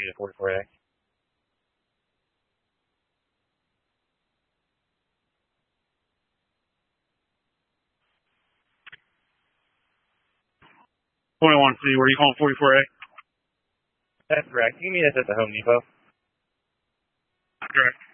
me to 44A. 21C, where are you calling 44A? That's correct. You can meet us at the Home Depot. Correct.